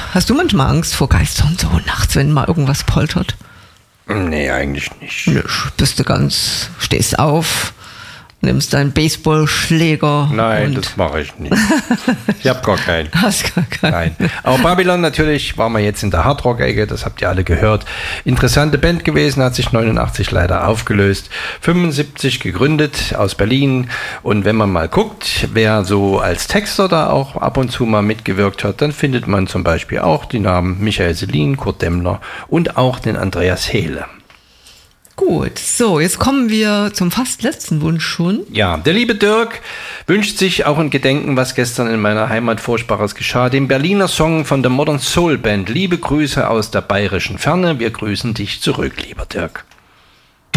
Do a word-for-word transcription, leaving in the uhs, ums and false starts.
Hast du manchmal Angst vor Geistern so nachts, wenn mal irgendwas poltert? Nee, eigentlich nicht. Nö, bist du ganz, stehst auf, nimmst deinen Baseballschläger. Nein, und das mache ich nicht. Ich habe gar keinen. Hast gar keinen. Nein. Aber Babylon natürlich, waren wir jetzt in der Hardrock-Ecke, das habt ihr alle gehört. Interessante Band gewesen, hat sich neunundachtzig leider aufgelöst. fünfundsiebzig gegründet aus Berlin. Und wenn man mal guckt, wer so als Texter da auch ab und zu mal mitgewirkt hat, dann findet man zum Beispiel auch die Namen Michael Selin, Kurt Demmler und auch den Andreas Hehle. Gut, so, jetzt kommen wir zum fast letzten Wunsch schon. Ja, der liebe Dirk wünscht sich auch ein Gedenken, was gestern in meiner Heimat Furchtbares geschah, den Berliner Song von der Modern Soul Band. Liebe Grüße aus der bayerischen Ferne, wir grüßen dich zurück, lieber Dirk.